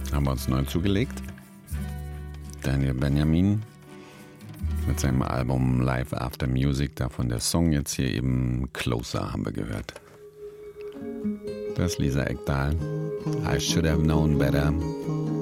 haben wir uns neu zugelegt. Daniel Benjamin mit seinem Album Live After Music, davon der Song jetzt hier eben Closer haben wir gehört. Das ist Lisa Ekdahl. I Should Have Known Better.